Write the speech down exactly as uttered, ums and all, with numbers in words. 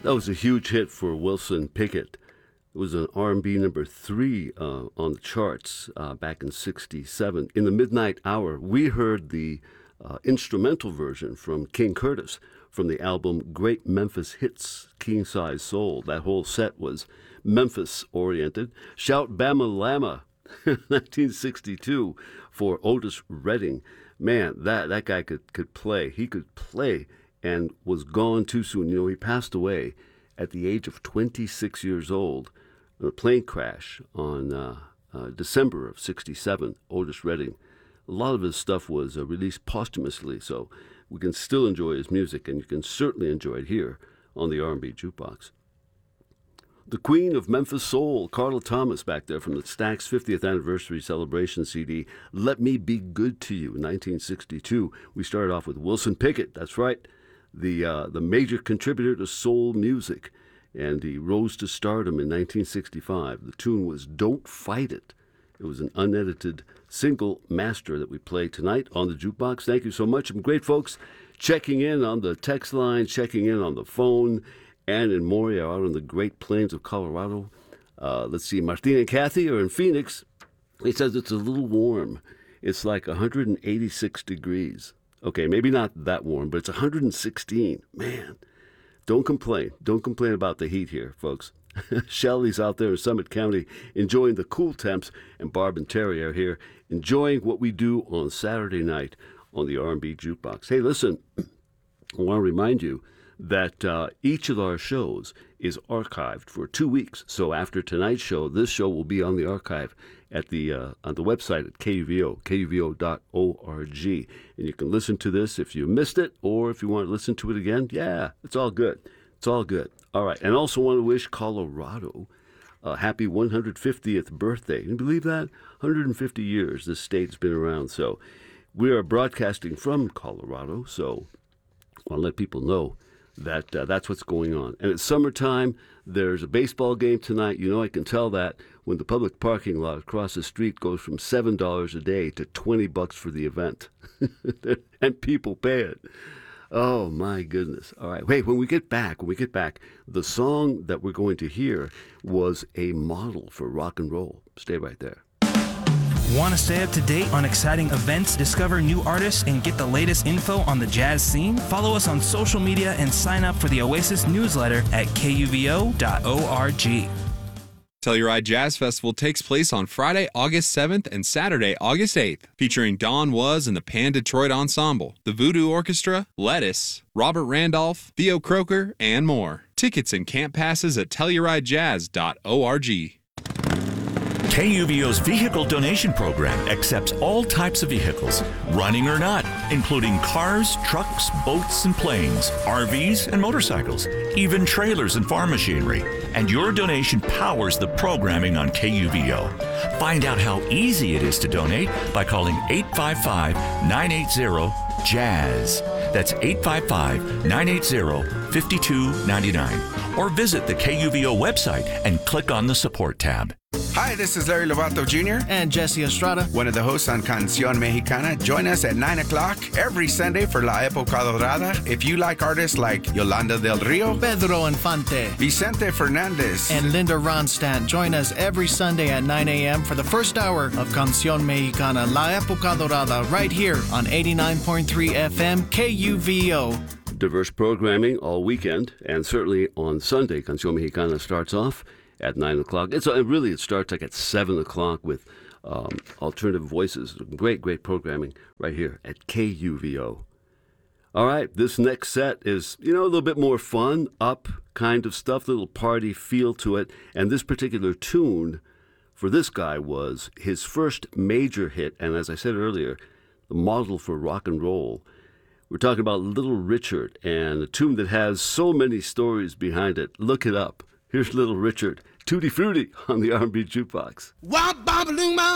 That was a huge hit for Wilson Pickett. It was an R and B number three uh, on the charts uh, back in sixty-seven. In the midnight hour, we heard the uh, instrumental version from King Curtis from the album Great Memphis Hits, King Size Soul. That whole set was Memphis-oriented. Shout Bama Lama, nineteen sixty-two, for Otis Redding. Man, that, that guy could, could play. He could play and was gone too soon. You know, he passed away at the age of twenty-six years old in a plane crash on uh, uh, December of sixty-seven, Otis Redding. A lot of his stuff was uh, released posthumously, so we can still enjoy his music, and you can certainly enjoy it here on the R and B Jukebox. The Queen of Memphis Soul, Carla Thomas, back there from the Stax fiftieth Anniversary Celebration C D, Let Me Be Good to You, nineteen sixty-two. We started off with Wilson Pickett, that's right, the uh, the major contributor to soul music, and he rose to stardom in nineteen sixty-five. The tune was Don't Fight It. It was an unedited single master that we play tonight on the Jukebox. Thank you so much. Some great folks checking in on the text line, checking in on the phone. Ann and Maury are out on the Great Plains of Colorado. Uh, let's see, Martina and Kathy are in Phoenix. He says it's a little warm. It's like one hundred eighty-six degrees. Okay, maybe not that warm, but it's one hundred sixteen. Man, don't complain. Don't complain about the heat here, folks. Shelley's out there in Summit County enjoying the cool temps, and Barb and Terry are here enjoying what we do on Saturday night on the R and B Jukebox. Hey, listen, I want to remind you that uh, each of our shows is archived for two weeks. So after tonight's show, this show will be on the archive at the uh, on the website at K U V O, K U V O dot org. And you can listen to this if you missed it, or if you want to listen to it again. Yeah, it's all good. It's all good. All right. And also want to wish Colorado a happy one hundred fiftieth birthday. Can you believe that? one hundred fifty years this state's been around. So we are broadcasting from Colorado. So I want to let people know that uh, that's what's going on. And it's summertime. There's a baseball game tonight. You know, I can tell that when the public parking lot across the street goes from seven dollars a day to twenty bucks for the event. And people pay it. Oh, my goodness. All right. Wait, when we get back, when we get back, the song that we're going to hear was a model for rock and roll. Stay right there. Want to stay up to date on exciting events, discover new artists, and get the latest info on the jazz scene? Follow us on social media and sign up for the Oasis newsletter at K U V O dot org. Telluride Jazz Festival takes place on Friday, August seventh and Saturday, August eighth, featuring Don Was and the Pan Detroit Ensemble, the Voodoo Orchestra, Lettuce, Robert Randolph, Theo Croker, and more. Tickets and camp passes at Telluride Jazz dot org. K U V O's vehicle donation program accepts all types of vehicles, running or not, including cars, trucks, boats, and planes, R Vs, and motorcycles, even trailers and farm machinery. And your donation powers the programming on K U V O. Find out how easy it is to donate by calling eight five five, nine eight zero, JAZZ. That's eight five five, nine eight zero, five two nine nine. Or visit the K U V O website and click on the support tab. Hi, this is Larry Lovato Junior and Jesse Estrada, one of the hosts on Canción Mexicana. Join us at nine o'clock every Sunday for La Época Dorada. If you like artists like Yolanda del Rio, Pedro Infante, Vicente Fernandez, and Linda Ronstadt, join us every Sunday at nine a.m. for the first hour of Canción Mexicana, La Época Dorada, right here on eighty-nine point three F M K U V O. Diverse programming all weekend, and certainly on Sunday, Canción Mexicana starts off at nine o'clock. It's uh, really, it starts like at seven o'clock with um, alternative voices. Great, great programming right here at K U V O. All right, this next set is, you know, a little bit more fun, up kind of stuff, little party feel to it. And this particular tune for this guy was his first major hit, and as I said earlier, the model for rock and roll. We're talking about Little Richard, and a tune that has so many stories behind it. Look it up. Here's Little Richard, Tutti Frutti on the R and B Jukebox.